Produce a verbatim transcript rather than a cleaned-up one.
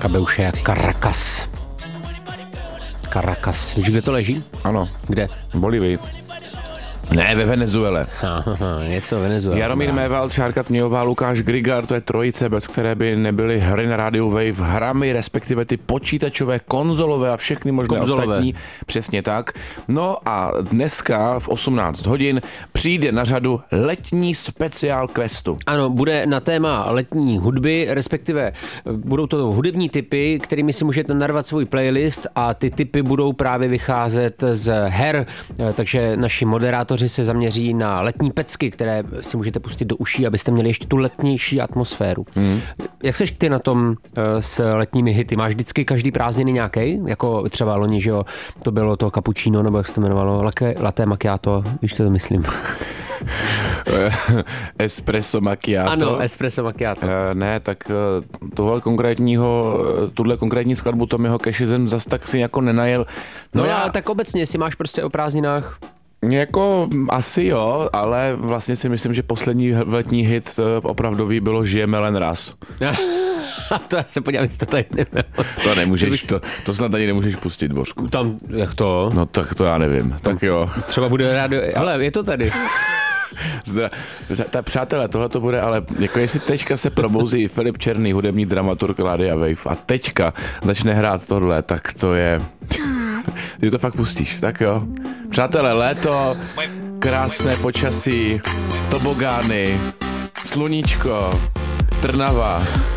kabeuše Caracas. Caracas. Víš, kde to leží? Ano. Kde? V Bolívii. Ne, ve Venezuele. Aha, je to Venezuela. Jaromír Méval, Čárka Tmějová, Lukáš Grigar, to je trojice, bez které by nebyly hry na Radio Wave, hrami, respektive ty počítačové, konzolové a všechny možné Konzolové. ostatní. Přesně tak. No a dneska v osmnáct hodin přijde na řadu letní speciál Questu. Ano, bude na téma letní hudby, respektive budou to hudební tipy, kterými si můžete narvat svůj playlist a ty tipy budou právě vycházet z her, takže naši moderátoři se zaměří na letní pecky, které si můžete pustit do uší, abyste měli ještě tu letnější atmosféru. Hmm. Jak seš ty na tom uh, s letními hity? Máš vždycky každý prázdniny nějaký? Jako třeba loni, že jo, to bylo to cappuccino, nebo jak se to jmenovalo, latte, latte macchiato, víš, co to myslím? Espresso macchiato. Ano, espresso macchiato. Uh, ne, tak uh, tohle konkrétního, uh, tuhle konkrétní skladbu Tommyho Cashe jsem zas tak si jako nenajel. No, no já, tak obecně, jestli máš prostě o prázdninách. Jako asi jo, ale vlastně si myslím, že poslední letní hit opravdový bylo Žijeme len raz. To já se podívám, jestli to tady nevím. To nemůžeš, to, to snad ani nemůžeš pustit, Božku. Tam, jak to? No tak to já nevím, Tam, tak jo. Třeba bude rádio, ale je to tady. Zda, ta, přátelé, tohle to bude, ale jako jestli teďka se probouzí Filip Černý, hudební dramaturg Rádia Wave a teďka začne hrát tohle, tak to je... Ty to fakt pustíš, tak jo. Přátelé, léto, krásné počasí, tobogány, sluníčko, Trnava.